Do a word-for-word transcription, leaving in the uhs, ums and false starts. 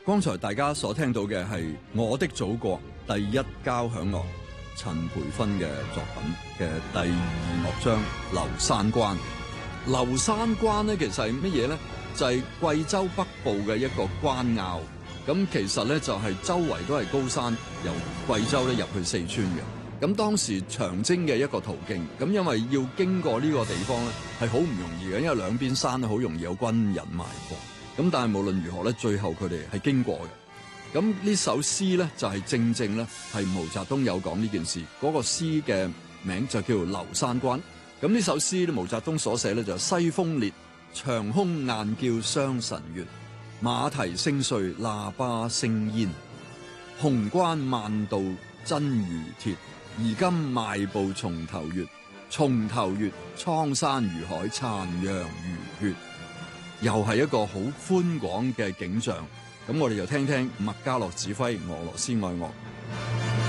剛才大家所聽到嘅係《我的祖國》第一交響樂陳培勳嘅作品嘅第二樂章《流山關》。流山關咧，其實係乜嘢咧？就係、是、貴州北部嘅一個關隘。咁其實咧就係、是、周圍都係高山，由貴州咧入去四川嘅。咁當時長征嘅一個途徑，咁因為要經過呢個地方咧，係好唔容易嘅，因為兩邊山咧好容易有軍人埋伏。咁但係無論如何咧，最後佢哋係經過嘅。咁呢首詩咧就係、是、正正咧係毛澤東有講呢件事，嗰、那個詩嘅名就叫做《流山關》。咁呢首詩咧，毛澤東所寫咧就是、西風烈，長空雁叫雙晨月，馬蹄聲碎，喇叭聲煙，紅關漫道真如鐵。而今邁步從頭越，從頭越，蒼山如海，殘陽如血。又係一個好寬廣嘅景象。咁我哋就聽聽麥嘉樂指揮俄羅斯愛樂。